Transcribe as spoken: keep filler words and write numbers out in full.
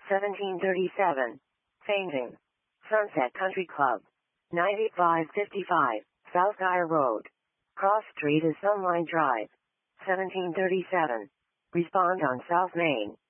seventeen thirty-seven. Fainting. Sunset Country Club. ninety-five fifty-five, South Dyer Road. Cross Street is Sunline Drive. seventeen thirty-seven. Respond on South Main.